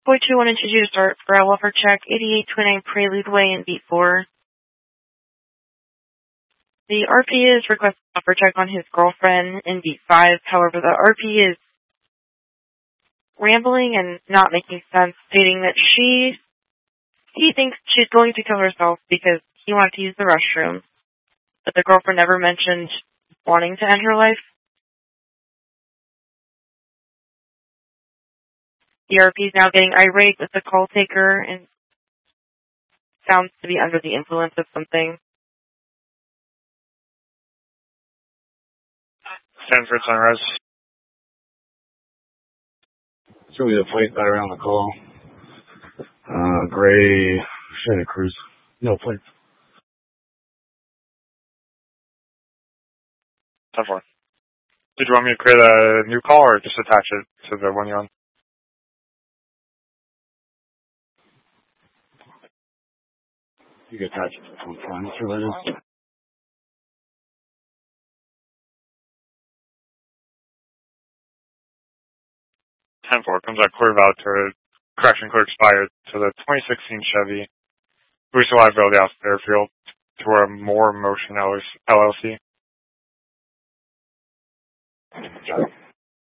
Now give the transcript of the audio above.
Boy 2 wanted you to start for a welfare check, 8829 Prelude Way in Beat 4. The RP is requesting a welfare check on his girlfriend in Beat 5. However, the RP is rambling and not making sense, stating that he thinks she's going to kill herself because he wanted to use the restroom, but the girlfriend never mentioned wanting to end her life. The RP is now getting irate with the call taker and sounds to be under the influence of something. Sanford Sunrise. So we have a plate right around the call. Gray Santa Cruz. No plates. 10-4. Did you want me to create a new call or just attach it to the one you're on? You can attach it to some fine related. 10-4 comes out clear valid to correction clear expired to the 2016 Chevy Recent Liability House Fairfield to a More Motion LLC. Got it.